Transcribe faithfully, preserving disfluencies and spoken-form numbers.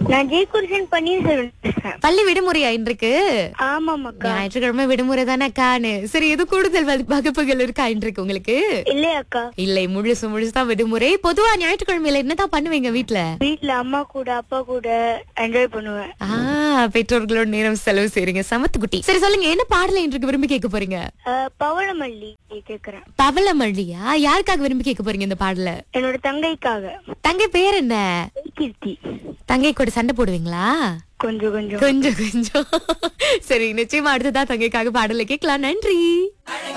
நான் ஜெயகுருஷன் பன்னீர்செல்வன் பேசுறேன். பள்ளி விடுமுறையா இன்றைக்கு? ஆமாமாக்கா. ஞாயிற்றுக்கிழமை விடுமுறை தானே அக்கான்னு. சரி, எது கூடுதல் வகு- வகுப்புகள் இருக்கா இன்றைக்கு உங்களுக்கு? இல்லையாக்கா, இல்லை, முழுசு முழுசுதான் விடுமுறை. பொதுவா ஞாயிற்றுக்கிழமையில என்னதான் பண்ணுவீங்க வீட்ல? வீட்ல அம்மா கூட அப்பா கூட என்ஜாய் பண்ணுவேன். ஆ, பெற்றோர்களோட நேரம் செலவு செய்றீங்க. சமத்துக்குட்டி. சரி, சொல்லுங்க, என்ன பாடலை இன்றைக்கு விரும்பி கேட்க போறீங்க? அஹ், பவளமல்லி கேக்குறேன். பவளமல்லியா? யாருக்காக விரும்பி கேட்க போறீங்க இந்த பாடல? என்னோட தங்கைக்காக. தங்கை பேர் என்ன? கீர்த்தி. தங்கை கூட சண்டை போடுவீங்களா? கொஞ்சம் கொஞ்சம். கொஞ்சம் கொஞ்சம். சரி, நிச்சயமா அடுத்ததா தங்கைக்காக பாடலை கேட்கலாம். நன்றி.